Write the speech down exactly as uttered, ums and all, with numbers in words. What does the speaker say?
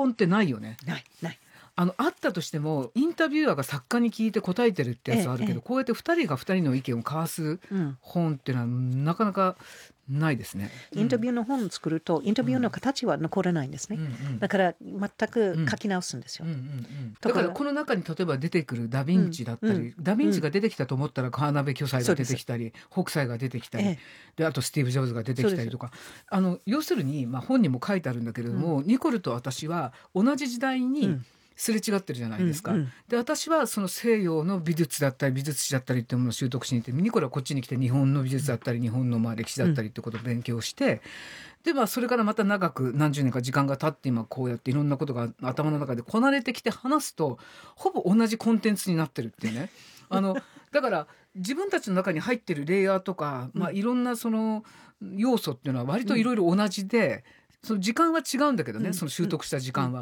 本ってないよね。 ないないあのあったとしてもインタビュアーが作家に聞いて答えてるってやつはあるけど、 ええええこうやってふたりがふたりの意見を交わすうん本っていうのはなかなかないですね。 インタビューの本を作ると、インタビューの形は残らないんですね、 うんうんだから全く書き直すんですよ、 うんうんうん、 だかだかららこの中に例えば出てくるダ・ヴィンチだったり、 うんうんダ・ヴィンチが出てきたと思ったら川辺巨斎が出てきたり北斎が出てきたり、 ええであとスティーブ・ジョブズが出てきたりとか、あの要するに、まあ、本にも書いてあるんだけれども、ニコルと私は同じ時代うにんすれ違ってるじゃないですか、 うんうんで私はその西洋の美術だったり美術史だったりっていうものを習得しに行って、ニコルはこっちに来て日本の美術だったり日本のまあ歴史だったりってことを勉強して、でまあそれからまた長く何十年か時間が経って今こうやっていろんなことが頭の中でこなれてきて話すとほぼ同じコンテンツになってるっていうね。あのだから自分たちの中に入ってるレイヤーとか、まあ、いろんなその要素っていうのは割といろいろ同じで、その時間は違うんだけどね、 うんその習得した時間は。